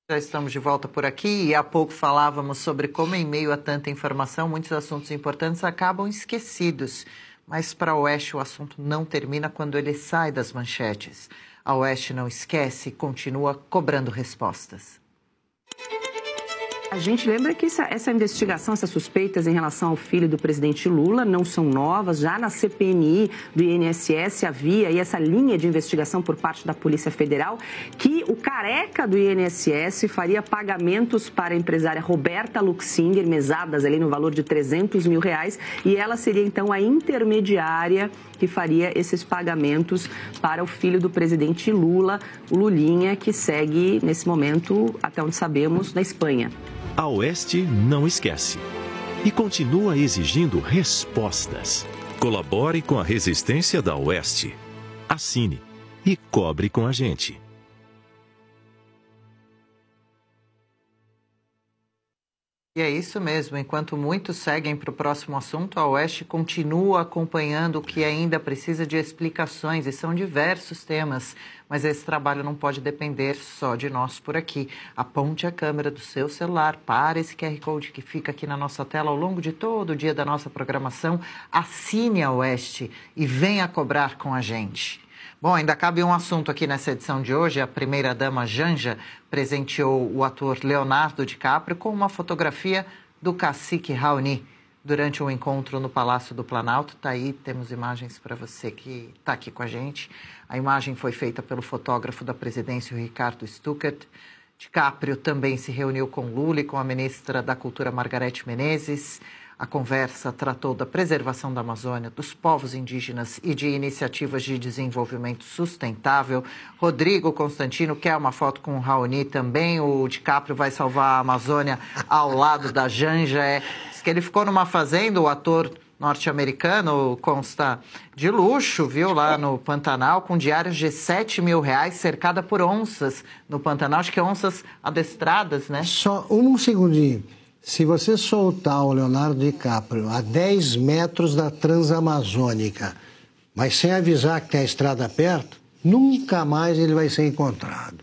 Já estamos de volta por aqui e há pouco falávamos sobre como, em meio a tanta informação, muitos assuntos importantes acabam esquecidos. Mas para a Oeste o assunto não termina quando ele sai das manchetes. A Oeste não esquece e continua cobrando respostas. A gente lembra que essa investigação, essas suspeitas em relação ao filho do presidente Lula não são novas. Já na CPMI do INSS havia aí essa linha de investigação por parte da Polícia Federal que o careca do INSS faria pagamentos para a empresária Roberta Luxinger, mesadas ali no valor de R$300 mil, e ela seria então a intermediária que faria esses pagamentos para o filho do presidente Lula, o Lulinha, que segue nesse momento, até onde sabemos, na Espanha. A Oeste não esquece e continua exigindo respostas. Colabore com a resistência da Oeste. Assine e cobre com a gente. E é isso mesmo, enquanto muitos seguem para o próximo assunto, a Oeste continua acompanhando o que ainda precisa de explicações, e são diversos temas, mas esse trabalho não pode depender só de nós por aqui. Aponte a câmera do seu celular para esse QR Code que fica aqui na nossa tela ao longo de todo o dia da nossa programação, assine a Oeste e venha cobrar com a gente. Bom, ainda cabe um assunto aqui nessa edição de hoje. A primeira-dama Janja presenteou o ator Leonardo DiCaprio com uma fotografia do cacique Raoni durante um encontro no Palácio do Planalto. Tá aí, temos imagens para você que está aqui com a gente. A imagem foi feita pelo fotógrafo da presidência, o Ricardo Stuckert. DiCaprio também se reuniu com Lula e com a ministra da Cultura, Margarete Menezes. A conversa tratou da preservação da Amazônia, dos povos indígenas e de iniciativas de desenvolvimento sustentável. Rodrigo Constantino quer uma foto com o Raoni também. O DiCaprio vai salvar a Amazônia ao lado da Janja. Diz que ele ficou numa fazenda, o ator norte-americano, consta de luxo, viu, lá no Pantanal, com diárias de R$7 mil, cercada por onças no Pantanal. Acho que onças adestradas, né? Só um segundinho. Se você soltar o Leonardo DiCaprio a 10 metros da Transamazônica, mas sem avisar que tem a estrada perto, nunca mais ele vai ser encontrado.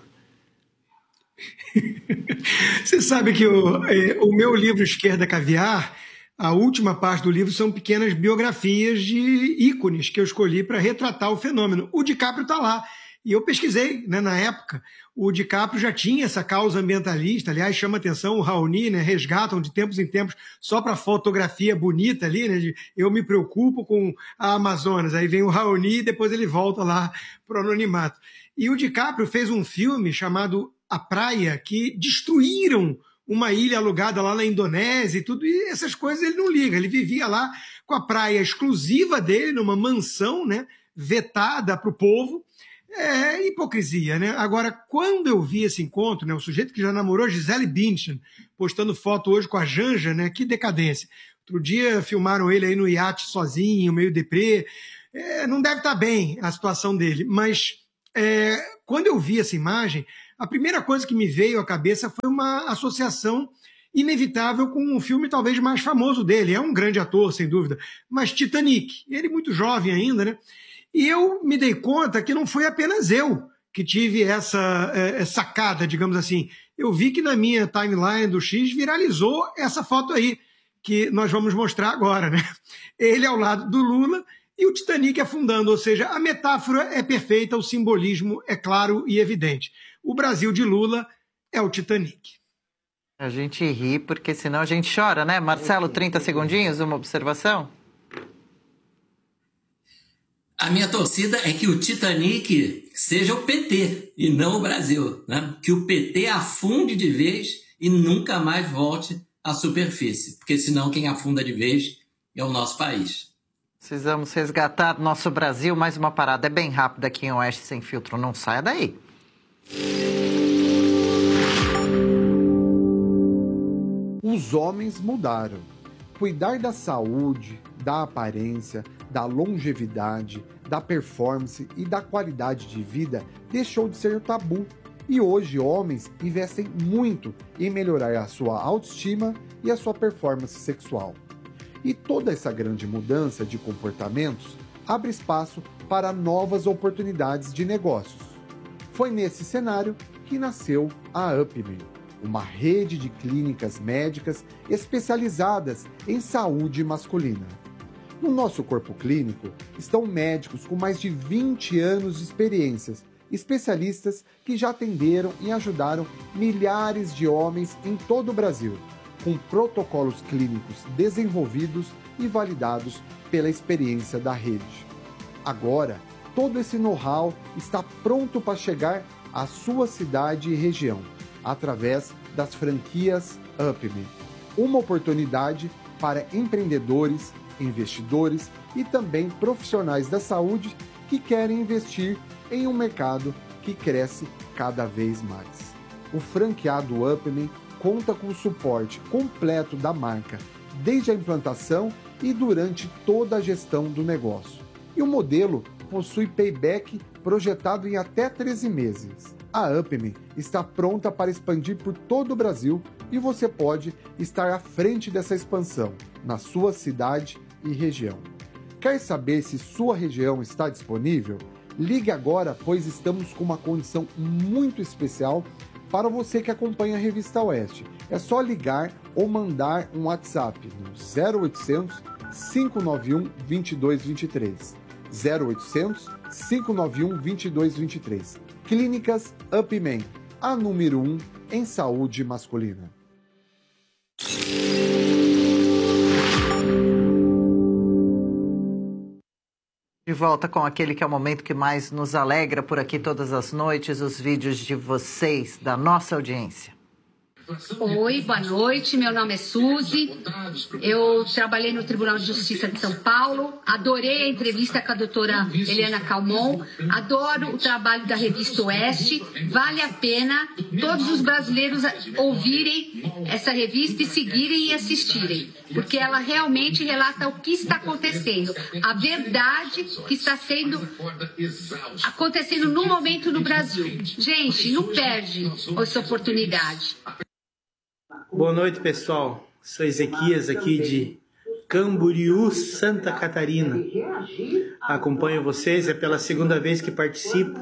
Você sabe que o meu livro Esquerda Caviar, a última parte do livro são pequenas biografias de ícones que eu escolhi para retratar o fenômeno. O DiCaprio está lá. E eu pesquisei, né, na época, o DiCaprio já tinha essa causa ambientalista, aliás, chama atenção o Raoni, né, resgatam de tempos em tempos só para fotografia bonita ali, né, de eu me preocupo com a Amazonas, aí vem o Raoni e depois ele volta lá para o anonimato. E o DiCaprio fez um filme chamado A Praia, que destruíram uma ilha alugada lá na Indonésia e tudo, e essas coisas ele não liga, ele vivia lá com a praia exclusiva dele, numa mansão, né, vetada para o povo. É hipocrisia, né? Agora, quando eu vi esse encontro, né, o sujeito que já namorou Gisele Bündchen, postando foto hoje com a Janja, né? Que decadência. Outro dia filmaram ele aí no iate sozinho, meio deprê. Não deve estar bem a situação dele, mas quando eu vi essa imagem, a primeira coisa que me veio à cabeça foi uma associação inevitável com um filme talvez mais famoso dele. É um grande ator, sem dúvida, mas Titanic. Ele muito jovem ainda, né? E eu me dei conta que não foi apenas eu que tive essa sacada, digamos assim. Eu vi que na minha timeline do X viralizou essa foto aí, que nós vamos mostrar agora, né? Ele ao lado do Lula e o Titanic afundando, ou seja, a metáfora é perfeita, o simbolismo é claro e evidente. O Brasil de Lula é o Titanic. A gente ri porque senão a gente chora, né? Marcelo, 30 segundinhos, uma observação? A minha torcida é que o Titanic seja o PT e não o Brasil, né? Que o PT afunde de vez e nunca mais volte à superfície, porque senão quem afunda de vez é o nosso país. Precisamos resgatar nosso Brasil. Mais uma parada, é bem rápida aqui em Oeste Sem Filtro, não saia daí. Os homens mudaram. Cuidar da saúde, da aparência, da longevidade, da performance e da qualidade de vida deixou de ser tabu. E hoje homens investem muito em melhorar a sua autoestima e a sua performance sexual. E toda essa grande mudança de comportamentos abre espaço para novas oportunidades de negócios. Foi nesse cenário que nasceu a UpMe. uma rede de clínicas médicas especializadas em saúde masculina. No nosso corpo clínico estão médicos com mais de 20 anos de experiências, especialistas que já atenderam e ajudaram milhares de homens em todo o Brasil, com protocolos clínicos desenvolvidos e validados pela experiência da rede. Agora, todo esse know-how está pronto para chegar à sua cidade e região, através das franquias UPME. Uma oportunidade para empreendedores, investidores e também profissionais da saúde que querem investir em um mercado que cresce cada vez mais. O franqueado UPME conta com o suporte completo da marca, desde a implantação e durante toda a gestão do negócio. E o modelo possui payback projetado em até 13 meses. A UPME está pronta para expandir por todo o Brasil e você pode estar à frente dessa expansão na sua cidade e região. Quer saber se sua região está disponível? Ligue agora, pois estamos com uma condição muito especial para você que acompanha a Revista Oeste. É só ligar ou mandar um WhatsApp no 0800 591 2223. 0800 591 2223. Clínicas UPME, a número 1 em saúde masculina. De volta com aquele que é o momento que mais nos alegra por aqui todas as noites, os vídeos de vocês, da nossa audiência. Oi, boa noite, meu nome é Suzy, eu trabalhei no Tribunal de Justiça de São Paulo, adorei a entrevista com a doutora Eliana Calmon, adoro o trabalho da Revista Oeste, vale a pena todos os brasileiros ouvirem essa revista e seguirem e assistirem, porque ela realmente relata o que está acontecendo, a verdade que está acontecendo no momento no Brasil. Gente, não perde essa oportunidade. Boa noite, pessoal. Sou Ezequias aqui de Camboriú, Santa Catarina. Acompanho vocês, é pela segunda vez que participo.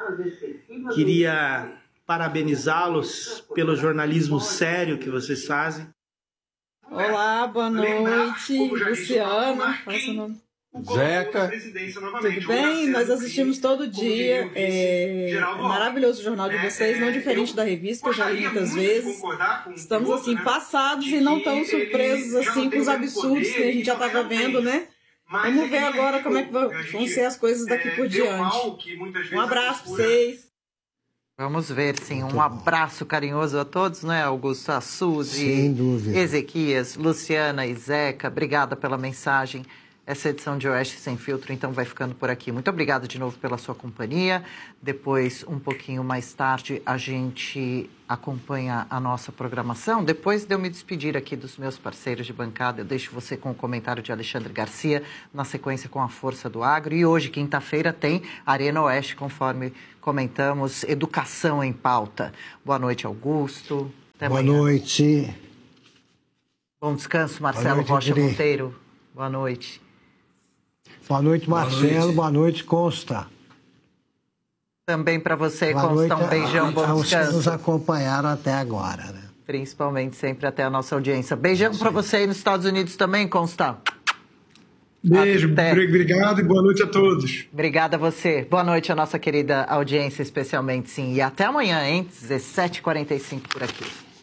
Queria parabenizá-los pelo jornalismo sério que vocês fazem. Olá, boa noite. Luciana, qual é o seu nome? Zeca. Tudo bem? Nós assistimos todo dia. É maravilhoso o jornal de vocês, não diferente da revista, que eu já li muitas vezes. Estamos assim, passados e não tão surpresos assim com os absurdos que a gente já estava vendo, né? Vamos ver agora como é que vão ser as coisas daqui por diante. Um abraço para vocês. Vamos ver, sim. Um abraço carinhoso a todos, né, Augusto, a Suzy, sem dúvida, Ezequias, Luciana e Zeca. Obrigada pela mensagem. Essa edição de Oeste Sem Filtro, então, vai ficando por aqui. Muito obrigada de novo pela sua companhia. Depois, um pouquinho mais tarde, a gente acompanha a nossa programação. Depois de eu me despedir aqui dos meus parceiros de bancada, eu deixo você com o comentário de Alexandre Garcia, na sequência com a Força do Agro. E hoje, quinta-feira, tem Arena Oeste, conforme comentamos, Educação em Pauta. Boa noite, Augusto. Até Boa amanhã. Noite. Bom descanso, Marcelo Rocha Monteiro. Boa noite. Boa noite, Marcelo. Boa noite, Consta. Também para você, boa Consta, noite, um beijão, bom descanso. Que nos acompanharam até agora, né? Principalmente sempre até a nossa audiência. Beijão para você aí nos Estados Unidos também, Consta. Beijo, obrigado e boa noite a todos. Obrigada a você. Boa noite à nossa querida audiência, especialmente, sim. E até amanhã, hein? 17h45 por aqui.